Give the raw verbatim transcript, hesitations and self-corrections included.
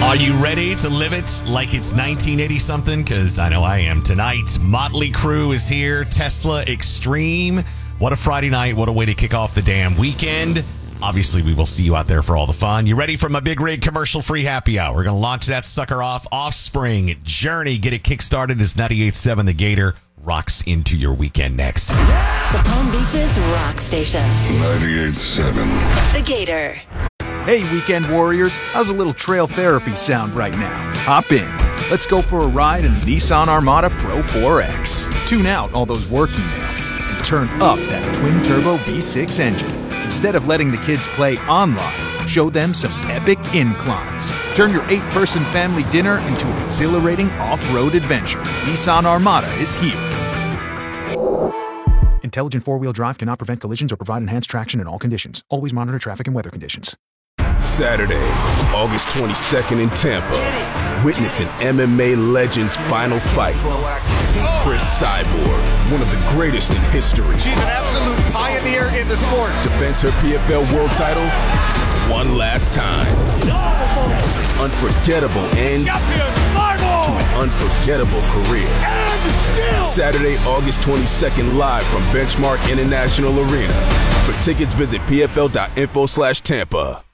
Are you ready to live it like it's nineteen eighty something? Because I know I am tonight. Motley Crue is here. Tesla Extreme. What a Friday night. What a way to kick off the damn weekend. Obviously, we will see you out there for all the fun. You ready for my Big Rig commercial-free happy hour? We're going to launch that sucker off. Offspring, Journey. Get it kick-started as ninety-eight point seven The Gator rocks into your weekend next. The Palm Beaches Rock Station. ninety-eight point seven The Gator. Hey, weekend warriors. How's a little trail therapy sound right now? Hop in. Let's go for a ride in the Nissan Armada Pro four X. Tune out all those work emails and turn up that twin-turbo V six engine. Instead of letting the kids play online, show them some epic inclines. Turn your eight-person family dinner into an exhilarating off-road adventure. Nissan Armada is here. Intelligent four-wheel drive cannot prevent collisions or provide enhanced traction in all conditions. Always monitor traffic and weather conditions. Saturday, August twenty-second in Tampa. Witness an M M A legend's final fight. Chris Cyborg, one of the greatest in history. She's an absolute pioneer in the sport. Defends her P F L world title one last time. Unforgettable end to an unforgettable career. Saturday, August twenty-second, live from Benchmark International Arena. For tickets, visit P F L dot info slash Tampa.